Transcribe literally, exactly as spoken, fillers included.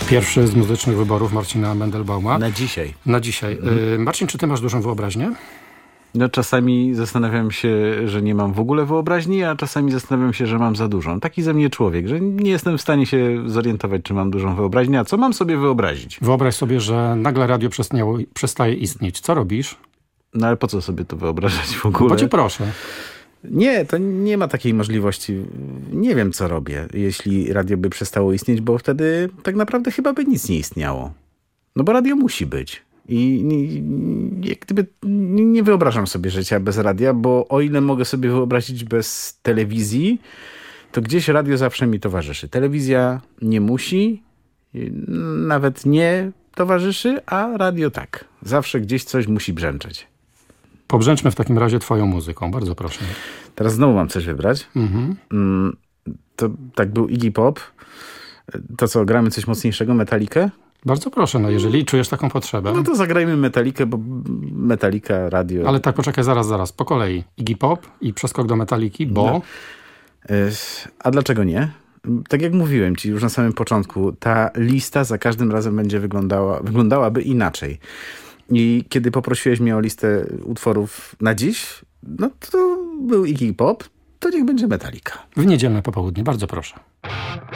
Pierwszy z muzycznych wyborów Marcina Mendelbauma. Na dzisiaj. Na dzisiaj. Mhm. Marcin, czy ty masz dużą wyobraźnię? No czasami zastanawiam się, że nie mam w ogóle wyobraźni, a czasami zastanawiam się, że mam za dużą. Taki ze mnie człowiek, że nie jestem w stanie się zorientować, czy mam dużą wyobraźnię, a co mam sobie wyobrazić. Wyobraź sobie, że nagle radio przestało, przestaje istnieć. Co robisz? No ale po co sobie to wyobrażać w ogóle? Bo cię proszę. Nie, to nie ma takiej możliwości. Nie wiem, co robię, jeśli radio by przestało istnieć, bo wtedy tak naprawdę chyba by nic nie istniało. No bo radio musi być. I nie, jak gdyby nie wyobrażam sobie życia bez radia, bo o ile mogę sobie wyobrazić bez telewizji, to gdzieś radio zawsze mi towarzyszy. Telewizja nie musi, nawet nie towarzyszy, a radio tak. Zawsze gdzieś coś musi brzęczeć. Pobrzęczmy w takim razie twoją muzyką. Bardzo proszę. Teraz znowu mam coś wybrać. Mhm. To tak był Iggy Pop. To co, gramy coś mocniejszego? Metalikę? Bardzo proszę, no jeżeli czujesz taką potrzebę. No to zagrajmy Metalikę, bo Metalika, radio... Ale tak, poczekaj, zaraz, zaraz. Po kolei. Iggy Pop i przeskok do Metaliki, bo... No. A dlaczego nie? Tak jak mówiłem ci już na samym początku, ta lista za każdym razem będzie wyglądała, wyglądałaby inaczej. I kiedy poprosiłeś mnie o listę utworów na dziś, no to był Iggy Pop, to niech będzie Metalika. W niedzielne popołudnie, bardzo proszę.